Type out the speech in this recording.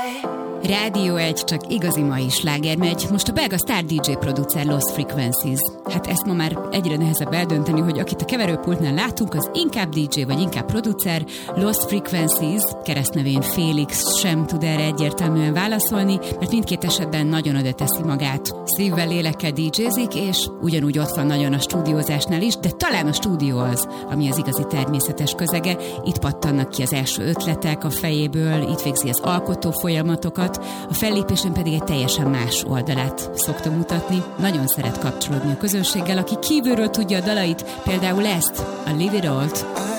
Rádió 1, csak igazi mai sláger megy. Most a belga sztár DJ producer Lost Frequencies. Hát ezt ma már egyre nehezebb eldönteni, hogy akit a keverőpultnál látunk, az inkább DJ vagy inkább producer. Lost Frequencies, keresztnevén Félix sem tud erre egyértelműen válaszolni, mert mindkét esetben nagyon oda teszi magát. Szívvel, lélekkel DJ-zik, és ugyanúgy ott van nagyon a stúdiózásnál is, de talán a stúdió az, ami az igazi természetes közege. Itt pattannak ki az első ötletek a fejéből, itt végzi az alkotó folyamatokat, a fellépésen pedig egy teljesen más oldalát szokta mutatni. Nagyon szeret kapcsolódni a közönséggel, aki kívülről tudja a dalait, például ezt, a Live It All-t.